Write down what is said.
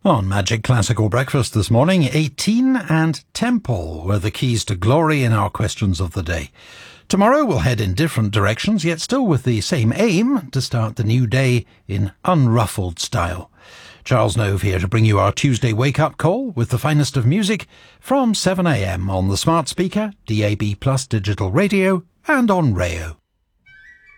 On Magic Classical Breakfast this morning, 18 and Temple were the keys to glory in our questions of the day. Tomorrow we'll head in different directions, yet still with the same aim, to start the new day in unruffled style. Charles Nove here to bring you our Tuesday wake-up call with the finest of music from 7 a.m. on the smart speaker, DAB+ digital radio and on Rayo.